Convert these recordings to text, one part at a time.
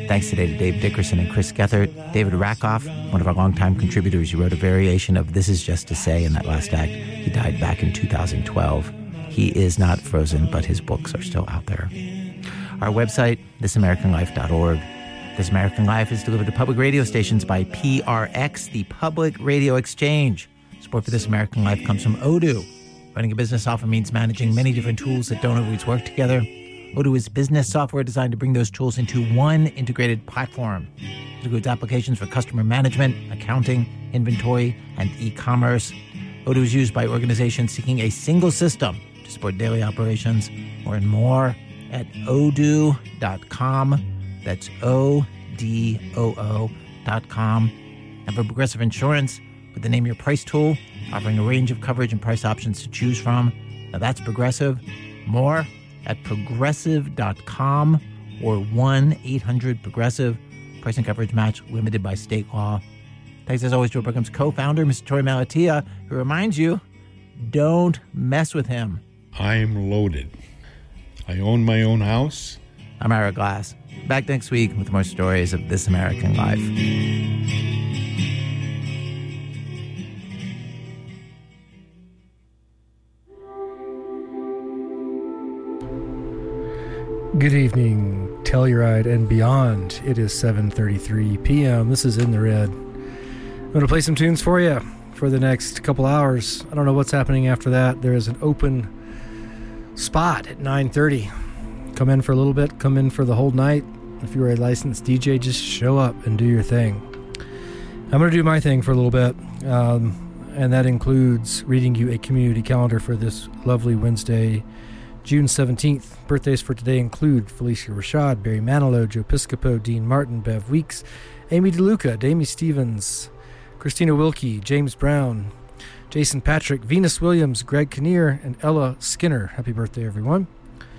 Thanks today to Dave Dickerson and Chris Gethert. David Rakoff, one of our longtime contributors, who wrote a variation of This Is Just to Say in that last act. He died back in 2012. He is not frozen, but his books are still out there. Our website, thisamericanlife.org. This American Life is delivered to public radio stations by PRX, the Public Radio Exchange. Support for This American Life comes from Odoo. Running a business often means managing many different tools that don't always work together. Odoo is business software designed to bring those tools into one integrated platform. It includes applications for customer management, accounting, inventory, and e-commerce. Odoo is used by organizations seeking a single system to support daily operations. Learn more at odoo.com. That's ODOO.com. And for Progressive Insurance, with the Name Your Price tool, offering a range of coverage and price options to choose from. Now that's Progressive. More at progressive.com or 1-800-PROGRESSIVE. Price and coverage match limited by state law. Thanks as always to our program's co-founder, Mr. Torey Malatia, who reminds you, don't mess with him. I'm loaded. I own my own house. I'm Ira Glass. Back next week with more stories of This American Life. Good evening, Telluride and beyond. It is 7:33 p.m. This is In the Red. I'm going to play some tunes for you for the next couple hours. I don't know what's happening after that. There is an open spot at 9:30. Come in for a little bit, come in for the whole night. If you're a licensed DJ, just show up and do your thing. I'm going to do my thing for a little bit, and that includes reading you a community calendar for this lovely Wednesday, June 17th. Birthdays for today include Felicia Rashad, Barry Manilow, Joe Piscopo, Dean Martin, Bev Weeks, Amy DeLuca, Damie Stevens, Christina Wilkie, James Brown, Jason Patrick, Venus Williams, Greg Kinnear, and Ella Skinner. Happy birthday, everyone.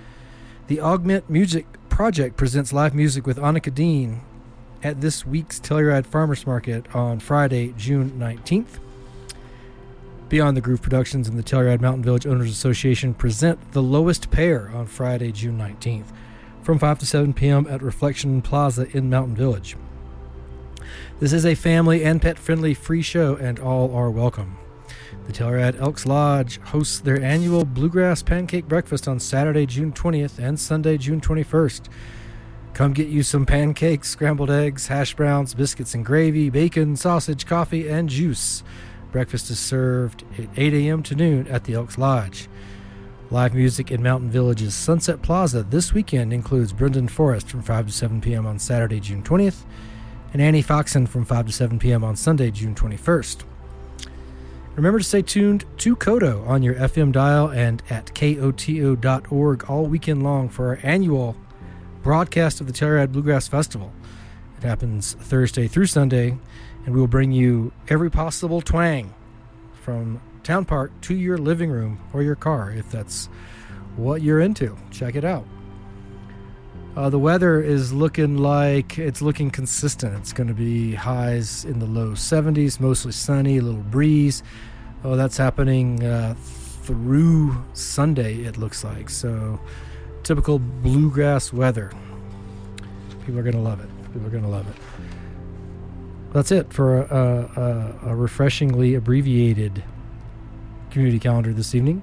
The Augment Music Project presents live music with Annika Dean at this week's Telluride Farmers Market on Friday, June 19th. Beyond the Groove Productions and the Telluride Mountain Village Owners Association present The Lowest Pair on Friday, June 19th from 5 to 7 p.m. at Reflection Plaza in Mountain Village. This is a family and pet-friendly free show, and all are welcome. The Telluride Elks Lodge hosts their annual Bluegrass Pancake Breakfast on Saturday, June 20th and Sunday, June 21st. Come get you some pancakes, scrambled eggs, hash browns, biscuits and gravy, bacon, sausage, coffee, and juice. Breakfast is served at 8 a.m. to noon at the Elks Lodge. Live music in Mountain Village's Sunset Plaza this weekend includes Brendan Forrest from 5 to 7 p.m. on Saturday, June 20th, and Annie Foxen from 5 to 7 p.m. on Sunday, June 21st. Remember to stay tuned to KOTO on your FM dial and at KOTO.org all weekend long for our annual broadcast of the Telluride Bluegrass Festival. It happens Thursday through Sunday, and we will bring you every possible twang from Town Park to your living room or your car, if that's what you're into. Check it out. The weather is looking like it's looking consistent. It's going to be highs in the low 70s, mostly sunny, a little breeze. Oh, that's happening through Sunday, it looks like. So, typical bluegrass weather. People are going to love it. People are going to love it. That's it for a refreshingly abbreviated community calendar this evening.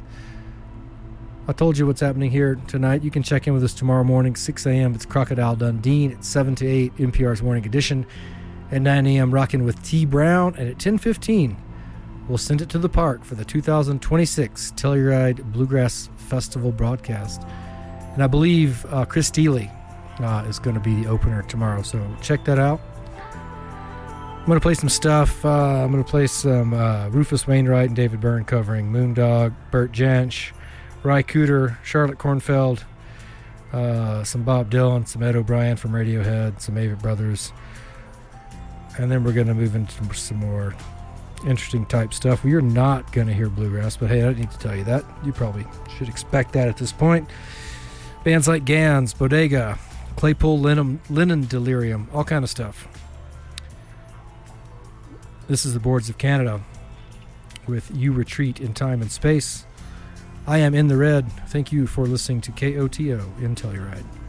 I told you what's happening here tonight. You can check in with us tomorrow morning, 6 a.m. It's Crocodile Dundee. At 7 to 8, NPR's Morning Edition. At 9 a.m., rocking with T. Brown. And at 10:15, we'll send it to the park for the 2026 Telluride Bluegrass Festival broadcast. And I believe Chris Steele is going to be the opener tomorrow, so check that out. I'm going to play some stuff. I'm going to play some Rufus Wainwright and David Byrne covering Moondog, Burt Jansch, Ry Cooder, Charlotte Cornfeld, some Bob Dylan, some Ed O'Brien from Radiohead, some Avett Brothers. And then we're going to move into some more interesting type stuff. We are not going to hear bluegrass, but hey, I don't need to tell you that. You probably should expect that at this point. Bands like Gans, Bodega, Claypool, Linen Delirium, all kind of stuff. This is the Boards of Canada with You Retreat in Time and Space. I am In the Red. Thank you for listening to KOTO in Telluride.